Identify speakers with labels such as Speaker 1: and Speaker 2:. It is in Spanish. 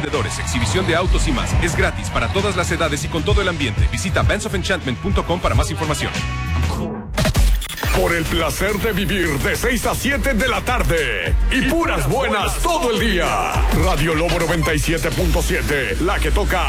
Speaker 1: vendedores, exhibición de autos y más. Es gratis para todas las edades y con todo el ambiente. Visita bandsofenchantment.com para más información.
Speaker 2: Por el placer de vivir de 6 a 7 de la tarde. Y puras buenas todo el día. Radio Lobo 97.7, la que toca